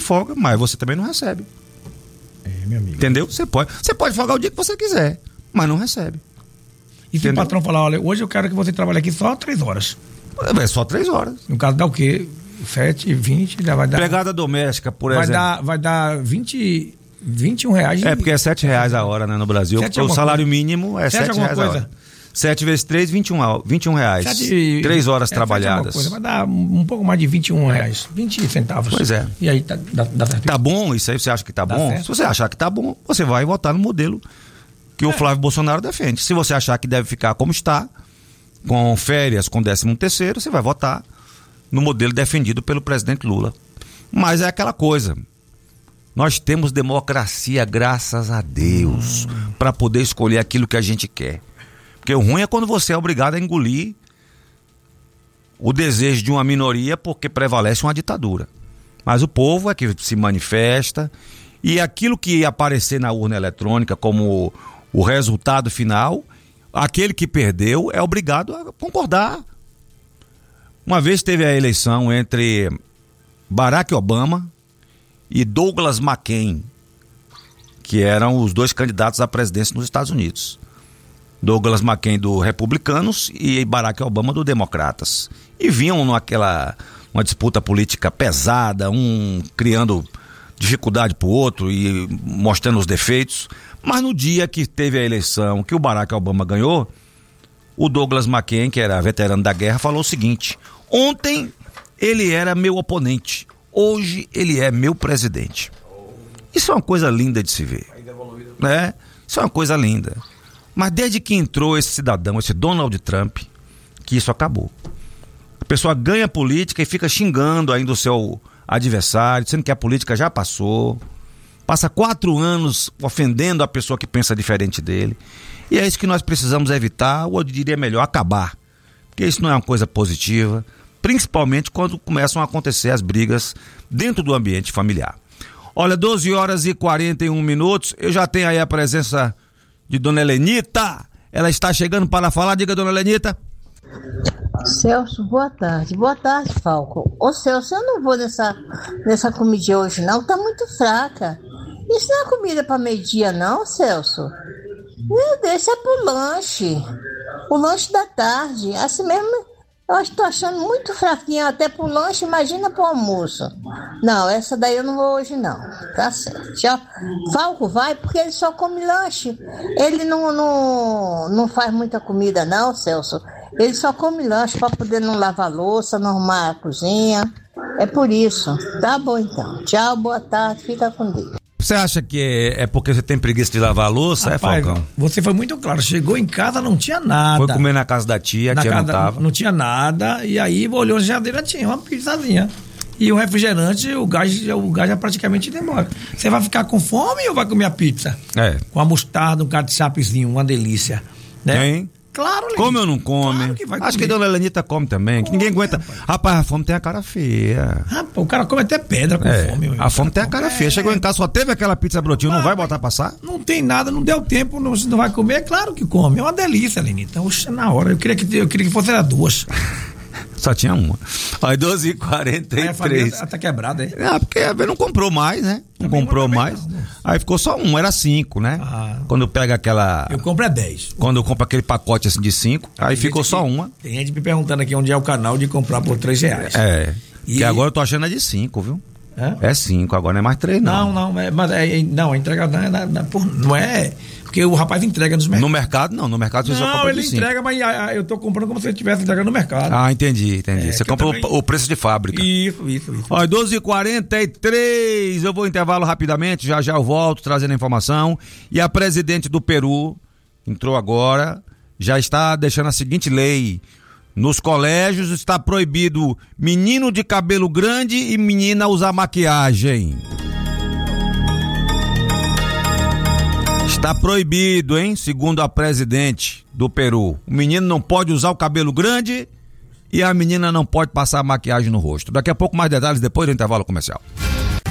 folga, mas você também não recebe. Meu amigo. Entendeu? Você pode folgar o dia que você quiser, mas não recebe. E se o patrão falar, olha, hoje eu quero que você trabalhe aqui só 3 horas. É só 3 horas. No caso dá o quê? 7, 20, já vai dar... Pegada doméstica, por exemplo. Vai dar 21 reais. Porque é 7 reais a hora, né, no Brasil. O salário mínimo é 7 reais a hora. 7 vezes 3, 21 reais. 3 horas trabalhadas. Vai dar um pouco mais de 21 reais. 20 centavos. Pois é. E aí dá certo. Tá bom? Isso aí você acha que tá bom? Certo. Se você achar que tá bom, você vai votar no modelo que o Flávio Bolsonaro defende. Se você achar que deve ficar como está, com férias, com 13º, você vai votar no modelo defendido pelo presidente Lula. Mas é aquela coisa. Nós temos democracia, graças a Deus, para poder escolher aquilo que a gente quer. Porque o ruim é quando você é obrigado a engolir o desejo de uma minoria porque prevalece uma ditadura. Mas o povo é que se manifesta e aquilo que aparecer na urna eletrônica como o resultado final, aquele que perdeu é obrigado a concordar. Uma vez teve a eleição entre Barack Obama e Douglas McCain, que eram os 2 candidatos à presidência nos Estados Unidos. Douglas McCain do Republicanos e Barack Obama do Democratas. E vinham uma disputa política pesada, um criando dificuldade para o outro e mostrando os defeitos. Mas no dia que teve a eleição, que o Barack Obama ganhou, o Douglas McCain, que era veterano da guerra, falou o seguinte: ontem ele era meu oponente, hoje ele é meu presidente. Isso é uma coisa linda de se ver, né? Isso é uma coisa linda. Mas desde que entrou esse cidadão, esse Donald Trump, que isso acabou. A pessoa ganha política e fica xingando ainda o seu adversário, dizendo que a política já passou. Passa 4 anos ofendendo a pessoa que pensa diferente dele. E é isso que nós precisamos evitar, ou eu diria melhor, acabar. Porque isso não é uma coisa positiva, principalmente quando começam a acontecer as brigas dentro do ambiente familiar. Olha, 12 horas e 41 minutos, eu já tenho aí a presença de Dona Helenita. Ela está chegando para falar. Diga, Dona Helenita. Celso, boa tarde. Boa tarde, Falco. Ô, Celso, eu não vou nessa comida hoje, não. Tá muito fraca. Isso não é comida para meio-dia, não, Celso? Meu Deus, isso é pro lanche. O lanche da tarde. Assim mesmo, eu estou achando muito fraquinha até pro lanche, imagina pro almoço. Não, essa daí eu não vou hoje, não. Tá certo. Tchau. Falco vai porque ele só come lanche. Ele não faz muita comida, não, Celso. Ele só come lanche para poder não lavar louça, não arrumar a cozinha. É por isso. Tá bom, então. Tchau, boa tarde. Fica com Deus. Você acha que é porque você tem preguiça de lavar a louça, Rapaz, Falcão? Você foi muito claro. Chegou em casa, não tinha nada. Foi comer na casa da tia, a tia não tava. Não tinha nada. E aí olhou na geladeira, tinha uma pizzazinha. E um refrigerante, o gás já praticamente demora. Você vai ficar com fome ou vai comer a pizza? É. Com a mostarda, um ketchupzinho, uma delícia. Né? Hein? Claro, Lenita. Come ou não come? Claro que vai Acho comer. que Dona Helenita come também, que ninguém aguenta. Rapaz, a fome tem a cara feia. Rapaz, o cara come até pedra com fome. A fome tem a cara feia. Chegou em casa, só teve aquela pizza brotinho, não vai botar a passar? Não tem nada, não deu tempo, você não vai comer, é claro que come. É uma delícia, Lenita. Oxe, na hora, eu queria que fosse era 2. Só tinha uma. Aí 12h43. Ela tá quebrada, é? Porque não comprou mais, né? Não comprou mais. Aí ficou só um, era 5, né? Quando pega aquela... Eu compro é 10. Quando eu compro aquele pacote assim de 5, aí ficou só uma. Tem gente me perguntando aqui onde é o canal de comprar por R$3. É. Que agora eu tô achando é de 5, viu? É 5, agora não é mais 3, não. Não, a entrega não é... Porque o rapaz entrega nos mercados. No mercado, não. No mercado você só compra de 5. Não, ele entrega, mas eu tô comprando como se ele estivesse entregando no mercado. Ah, entendi. Você compra o preço de fábrica. Isso. Olha, 12h43, eu vou intervalo rapidamente, já eu volto trazendo a informação. E a presidente do Peru entrou agora, já está deixando a seguinte lei: nos colégios está proibido menino de cabelo grande e menina usar maquiagem. Está proibido, hein? Segundo a presidente do Peru. O menino não pode usar o cabelo grande e a menina não pode passar maquiagem no rosto. Daqui a pouco mais detalhes depois do intervalo comercial.